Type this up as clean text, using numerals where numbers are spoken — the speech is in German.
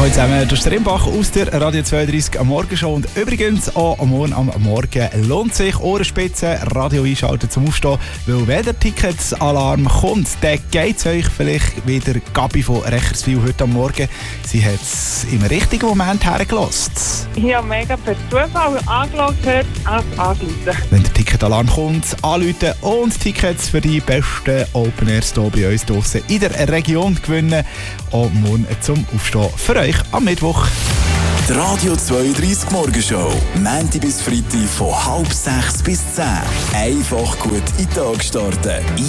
Hallo zusammen, das ist der Rimbach aus der Radio 32 am Morgenshow. Und übrigens auch am Morgen lohnt sich Ohrenspitzen, Radio einschalten zum Aufstehen, weil wenn der Ticketsalarm kommt, dann geht es euch vielleicht wieder Gabi von Recherswil heute am Morgen. Sie hat es im richtigen Moment hergelassen. Ich habe mega per Zufall angeschaut, anrufen. Wenn der Ticketalarm kommt, anrufen und Tickets für die besten Open Airs hier bei uns draussen in der Region gewinnen. Und morgen zum Aufstehen für euch am Mittwoch. Die Radio 32 Morgenshow. Montag bis Freitag von 5:30 bis 10. Einfach gut in den Tag starten.